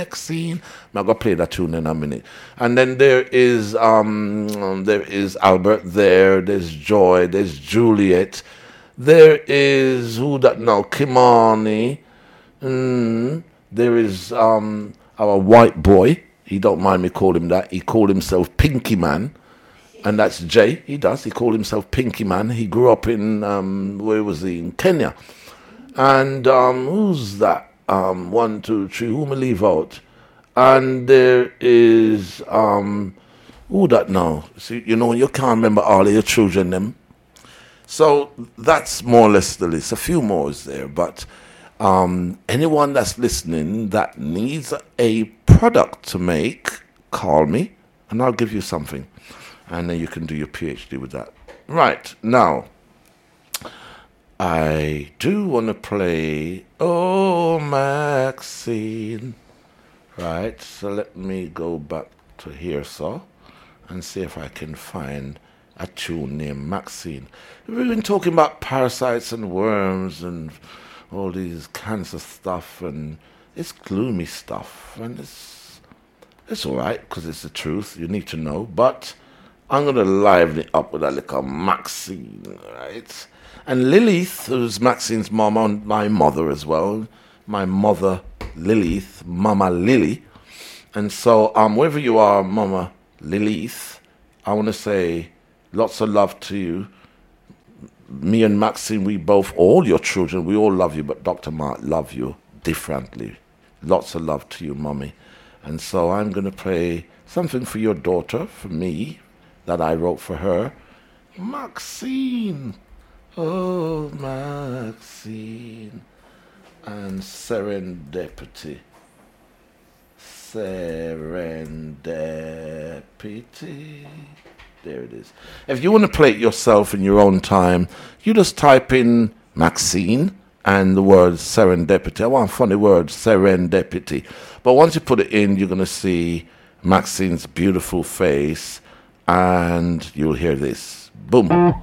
Maxine. I'm going to play that tune in a minute. And then there is Albert there. There's Joy. There's Juliet. There is, who that now? Kimani. There is our white boy. He don't mind me call him that. He called himself Pinky Man. And that's Jay. He does. He called himself Pinky Man. He grew up in, where was he? In Kenya. And who's that? 1, 2, 3. Who me leave out? And there is, who that now? See, you know, you can't remember all of your children, them. So that's more or less the list. A few more is there. But anyone that's listening that needs a product to make, call me and I'll give you something. And then you can do your PhD with that. Right, now, I do want to play Oh Maxine. Right, so let me go back to here, so, and see if I can find a tune named Maxine. We've been talking about parasites and worms and all these cancer stuff, and it's gloomy stuff, and it's all right, because it's the truth, you need to know, but I'm going to liven it up with a little Maxine, right? And Lilith, who's Maxine's mama, and my mother as well. My mother, Lilith, Mama Lily. And so, wherever you are, Mama Lilith, I want to say lots of love to you. Me and Maxine, we both, all your children, we all love you, but Dr. Mark love you differently. Lots of love to you, Mommy. And so I'm going to play something for your daughter, for me, that I wrote for her. Maxine, oh Maxine, and Serendipity. Serendipity. There it is. If you want to play it yourself in your own time, you just type in Maxine and the word serendipity. I want a funny word, serendipity. But once you put it in, you're going to see Maxine's beautiful face, and you'll hear this. Boom.